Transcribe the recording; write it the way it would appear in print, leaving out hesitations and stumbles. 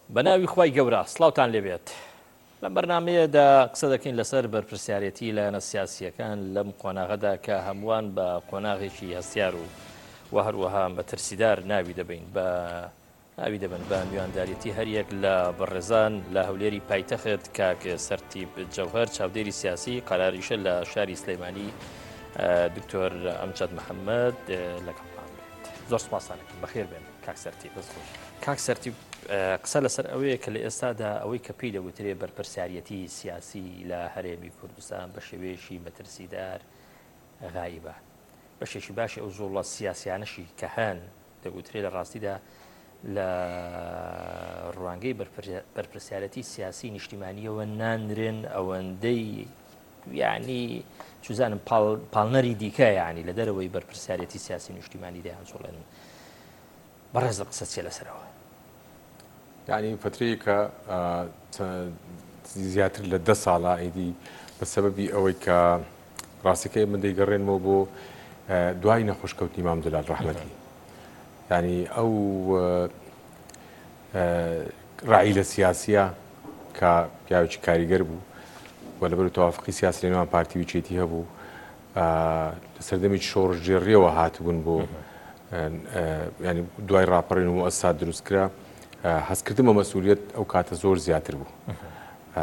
بەناوی خوای گەورە سڵاوتان لێبێت لەم بەرنامەیەدا قسە دەکەین لەسەر بەرپرسیارەتی لایەنە سیاسیەکان لەم قۆناغەدا کە هەمووان بە قۆناغێکی هەستیار و هەروەها مەترسیدار ناوی دەبن بە میوانداریەتی هەریەک لە بەڕێزان لە هەولێری پایتەخت کاک سەرتیب جەوهەر چاودێری سیاسی قەراریشە لە شاری سلەیمانی دکتۆر ئەمجەد محەممەد لەگەڵمان بێت. زۆر سپاسانەکەم بەخێر بێن کاک سەرتیب. کاک سەرتیب قسە لەسەر ئەوەیە کە لە ئێستادا ئەوەی کە پێی دەوترێ بەرپرسیارەتی سیاسی لە هەرێمی کوردستان بە شێوەیەکی مەترسیدار غایبە. بەشێکی باشی ئەو زۆڵە سیاسیانەشی کە هەن دەگوترێ لە ڕاستیدا لە ڕوانگەی بەرپرسیارەتی سیاسی نیشتیمانیەوە نانرێن ئەوەندەی یعنی چزانم پاڵنەری دیکە یعنی لە دەرەوەی بەرپرسیارەتی سیاسی نیشتیمانی دەیان زۆڵێن. بەڕێز لە قسە چێ لەسەرەوە؟ یعنی فترەیەکە زیاتر لە 10 ساڵە ئیدی بە سەبەبی ئەوەی کە ڕاستیەکەی من دەیگەڕێنمەوە بۆ دوای نەخۆشکەوتنی مام جەلال ڕەحمەتی. یعنی ئەو ڕعیلە سیاسیە کە پیاوێکی کاریگەر بوو و لەبەر تەوافقی سیاسی لە نێوان پارتی وچێتی هەبوو لە سەردەمی شۆڕژێڕیەوە هاتبوون بۆ ینی دوای ڕاپەڕین و مؤسسات دروستکرا هەستکردنمە مەسئولیت ئەو کاتە زۆر زیاتر بوو